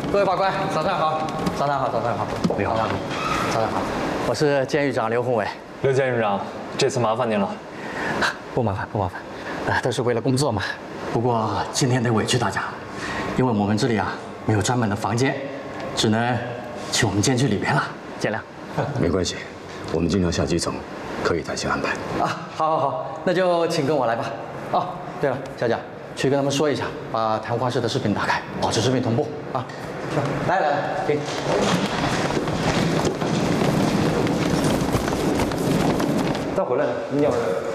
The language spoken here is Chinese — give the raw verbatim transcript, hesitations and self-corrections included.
各位法官，早上好，早上好，早上好，你好，早上好，我是监狱长刘宏伟。 刘监狱长，这次麻烦您了。 不麻烦，不麻烦，啊，都是为了工作嘛。不过今天得委屈大家，因为我们这里啊没有专门的房间，只能去我们监区里边了，见谅。 没关系，我们经常下基层，可以弹性安排。 啊，好，好，好，那就请跟我来吧。哦，对了，小贾，去跟他们说一下，把谈话室的视频打开，保持视频同步啊。去，来来来，给。 再回来，你要不要？